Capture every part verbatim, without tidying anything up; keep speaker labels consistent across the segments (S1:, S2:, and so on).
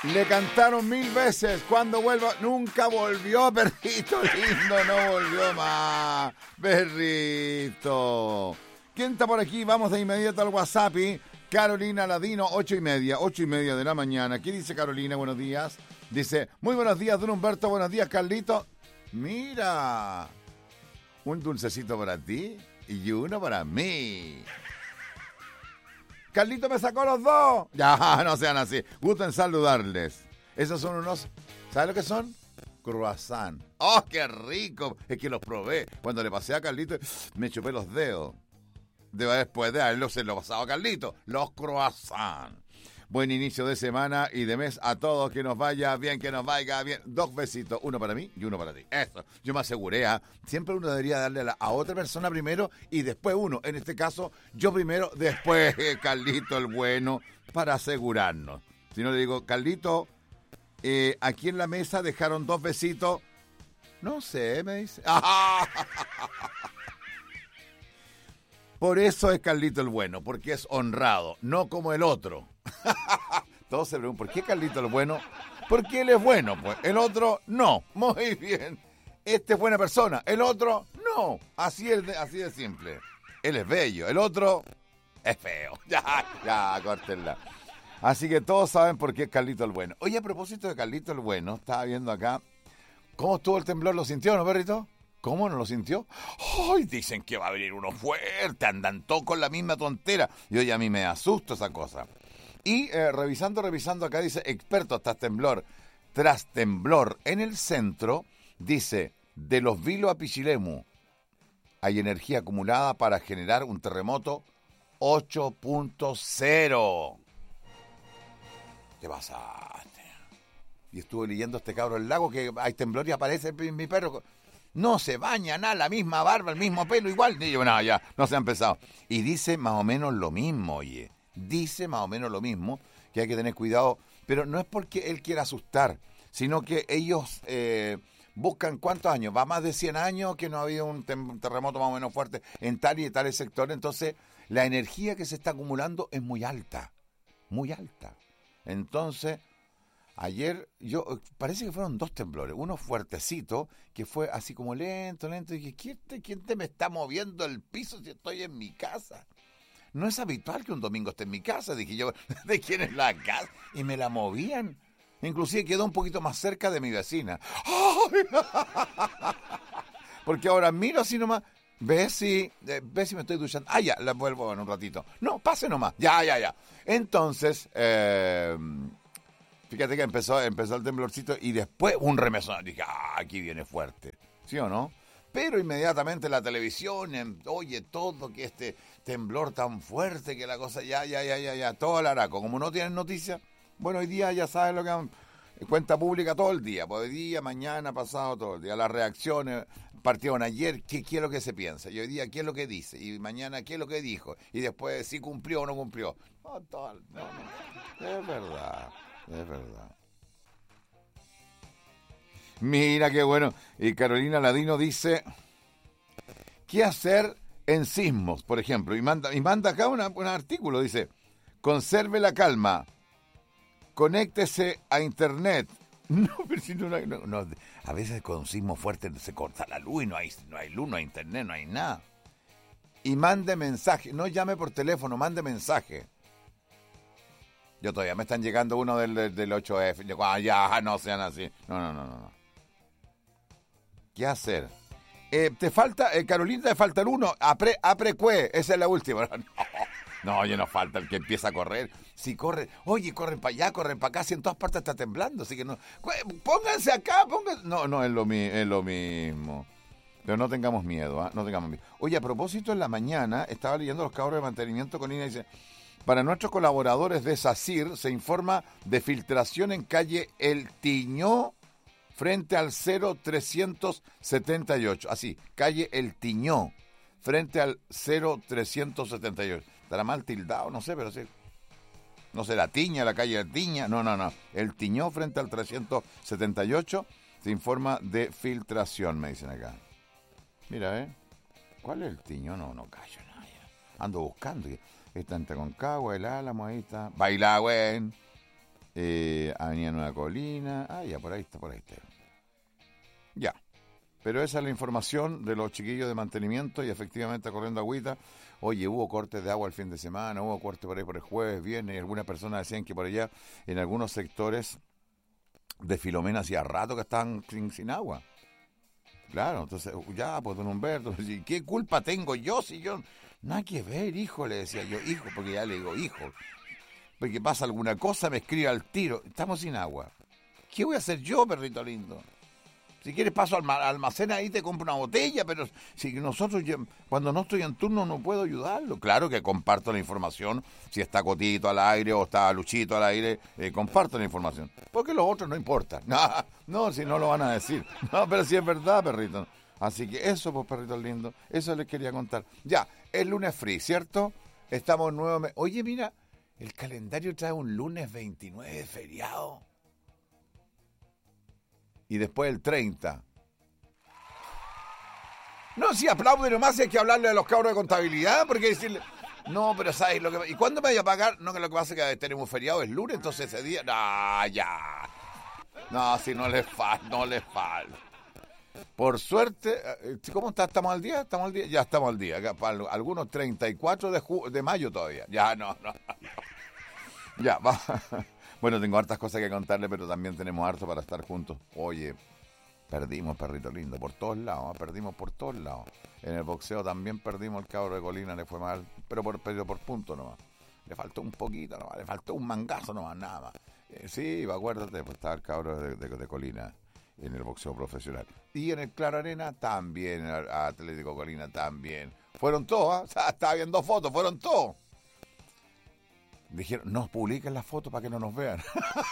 S1: Le cantaron mil veces. Cuando vuelva, nunca volvió, perrito lindo, no volvió más. Perrito. ¿Quién está por aquí? Vamos de inmediato al WhatsApp. Carolina Ladino, ocho y media, ocho y media de la mañana. ¿Qué dice Carolina? Buenos días. Dice, muy buenos días, don Humberto, buenos días, Carlito. Mira, un dulcecito para ti y uno para mí. Carlito me sacó los dos. Ya, no sean así. Gusto en saludarles. Esos son unos, ¿sabes lo que son? Croissant. ¡Oh, qué rico! Es que los probé. Cuando le pasé a Carlito, me chupé los dedos. Después de haberlo se lo pasado a Carlito. Los croissant. Buen inicio de semana y de mes a todos. Que nos vaya bien, que nos vaya bien. Dos besitos, uno para mí y uno para ti. Eso, yo me aseguré. ¿eh? Siempre uno debería darle a, la, a otra persona primero y después uno. En este caso, yo primero, después eh, Carlito el bueno, para asegurarnos. Si no le digo, Carlito, eh, aquí en la mesa dejaron dos besitos. No sé, me dice. Por eso es Carlito el bueno, porque es honrado, no como el otro. Todos se preguntan, ¿por qué Carlito el bueno? Porque él es bueno, pues. El otro, no. Muy bien. Este es buena persona. El otro, no. Así es de, así de simple. Él es bello. El otro es feo. Ya, ya, córtenla. Así que todos saben por qué es Carlito el bueno. Oye, a propósito de Carlito el bueno, estaba viendo acá. ¿Cómo estuvo el temblor? ¿Lo sintió, no, perrito? ¿Cómo no lo sintió? ¡Ay! Dicen que va a venir uno fuerte, andan todos con la misma tontera. Y oye, a mí me asusta esa cosa. Y eh, revisando, revisando acá, dice, experto tras temblor, tras temblor en el centro, dice, de los Vilos a Pichilemu, hay energía acumulada para generar un terremoto ocho punto cero. ¿Qué pasaste? Y estuve leyendo este cabro del lago que hay temblor y aparece mi perro. No se baña nada, la misma barba, el mismo pelo, igual. Y yo, no, ya, no se ha empezado. Y dice más o menos lo mismo, oye. Dice más o menos lo mismo, que hay que tener cuidado. Pero no es porque él quiera asustar, sino que ellos eh, buscan cuántos años. Va más de cien años que no ha habido un, tem- un terremoto más o menos fuerte en tal y tal sector. Entonces, la energía que se está acumulando es muy alta. Muy alta. Entonces... Ayer, yo parece que fueron dos temblores, uno fuertecito, que fue así como lento, lento, y dije, ¿quién te, quién te me está moviendo el piso si estoy en mi casa? No es habitual que un domingo esté en mi casa, dije yo, ¿de quién es la casa? Y me la movían, inclusive quedó un poquito más cerca de mi vecina. Porque ahora miro así nomás, ves si, eh, ves si me estoy duchando, ah, ya, la vuelvo en un ratito. No, pase nomás, ya, ya, ya. Entonces, eh... fíjate que empezó, empezó el temblorcito y después un remesón. Dije, ah, aquí viene fuerte. ¿Sí o no? Pero inmediatamente la televisión, em, oye, todo que este temblor tan fuerte, que la cosa, ya, ya, ya, ya, ya, todo el araco. Como no tienen noticias, bueno, hoy día ya saben lo que han, cuenta pública todo el día. Pues hoy día, mañana, pasado, todo el día. Las reacciones partieron ayer, ¿qué, qué es lo que se piensa? Y hoy día, ¿qué es lo que dice? Y mañana, ¿qué es lo que dijo? Y después, si cumplió o no cumplió. No, todo, no, no, es verdad. Es verdad. Mira qué bueno. Y Carolina Ladino dice, ¿qué hacer en sismos, por ejemplo? Y manda, y manda acá una, un artículo, dice, conserve la calma, conéctese a internet. No, pero si no, no, no, a veces con sismo fuerte se corta la luz y no hay, no hay luz, no hay internet, no hay nada. Y mande mensaje, no llame por teléfono, mande mensaje. Yo todavía me están llegando uno del, del, del ocho F. Yo, ah, ya, no sean así. No, no, no, no. ¿Qué hacer? Eh, te falta, eh, Carolina, te falta el uno. Apre, aprecue, esa es la última. No, no, ya nos falta el que empieza a correr. Si corre, oye, corren para allá, corren para acá. Si en todas partes está temblando, así que no. Pónganse acá, pónganse. No, no, es lo, es lo mismo. Pero no tengamos miedo, ¿eh? No tengamos miedo. Oye, a propósito, en la mañana estaba leyendo los cabros de mantenimiento con Ina y dice. Para nuestros colaboradores de SACIR se informa de filtración en calle El Tiñó frente al cero trescientos setenta y ocho. Así, calle El Tiñó frente al cero trescientos setenta y ocho. ¿Estará mal tildado? No sé, pero sí. No sé, la Tiña, la calle El Tiña. No, no, no. El Tiñó frente al trescientos setenta y ocho se informa de filtración, me dicen acá. Mira, ¿eh? ¿Cuál es El Tiñó? No, no callo nada. Ando buscando. Está entre Concagua, el Álamo, ahí está. Bailagüen. Eh, Avenida Nueva Colina. Ah, ya, por ahí está, por ahí está. Ya. Pero esa es la información de los chiquillos de mantenimiento y efectivamente corriendo agüita. Oye, hubo cortes de agua el fin de semana, hubo cortes por ahí por el jueves, viernes, y algunas personas decían que por allá, en algunos sectores de Filomena, hacía rato que estaban sin, sin agua. Claro, entonces, ya, pues don Humberto, ¿qué culpa tengo yo si yo... Nada que ver, hijo, le decía yo, hijo, porque ya le digo, hijo, porque pasa alguna cosa, me escribe al tiro, estamos sin agua. ¿Qué voy a hacer yo, perrito lindo? Si quieres paso al almacén ahí, te compro una botella, pero si nosotros, cuando no estoy en turno, no puedo ayudarlo. Claro que comparto la información, si está Cotito al aire o está Luchito al aire, eh, comparto la información. Porque los otros no importa. No, no, si no lo van a decir. No, pero si es verdad, perrito. Así que eso, pues, perrito lindo, eso les quería contar. Ya, es lunes free, ¿cierto? Estamos nuevamente... Oye, mira, el calendario trae un lunes veintinueve de feriado. Y después el treinta. No, si aplaude nomás, si hay que hablarle a los cabros de contabilidad, porque decirle, no, pero ¿sabes lo que? ¿Y cuándo me voy a pagar? No, que lo que pasa es que tenemos feriado, es lunes, entonces ese día, no, ya. No, si no les falta, no les falta. Por suerte, ¿cómo está? ¿Estamos al día? ¿Estamos al día? Ya estamos al día. Para algunos treinta y cuatro de, ju- de mayo todavía. Ya, no, no. Ya, va. Bueno, tengo hartas cosas que contarle, pero también tenemos harto para estar juntos. Oye, perdimos, perrito lindo, por todos lados, ¿eh? Perdimos por todos lados. En el boxeo también perdimos, el cabro de Colina le fue mal, pero por, pero por punto nomás. Le faltó un poquito nomás, le faltó un mangazo nomás, nada más. Eh, sí, acuérdate, pues estaba el cabro de, de, de Colina en el boxeo profesional. Y en el Claro Arena también, el Atlético Colina también. Fueron todos, ¿eh? O sea, estaba viendo fotos, fueron todos. Dijeron, no publiquen las fotos para que no nos vean.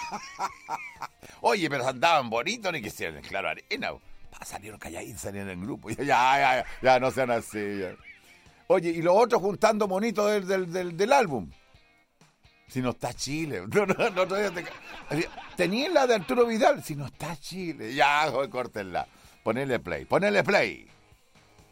S1: Oye, pero andaban bonitos ni que sean en Claro Arena. Salieron calladitos, salieron en grupo. Ya, ya, ya, ya no sean así. Ya. Oye, y los otros juntando monitos del, del, del, del álbum. Si no está Chile. No, no, no, no, te... Tenían la de Arturo Vidal. Si no está Chile. Ya, córtenla. Ponele play, ponele play.